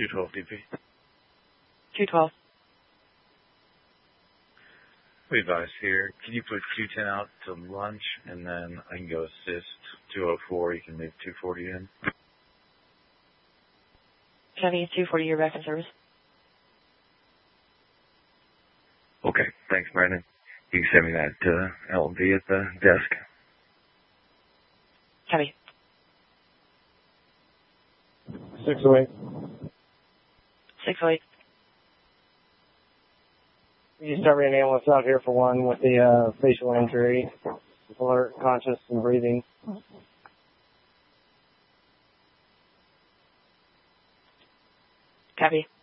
212 DP. 212. We advise here. Can you put 210 out to lunch, and then I can go assist 204. You can leave 240 in. Chevy 240, you're back in service. Okay, thanks, Brandon. You can send me that LV at the desk. Chevy. 608. 608. You start an ambulance out here for one with the facial injury, alert, conscious, and breathing. Copy.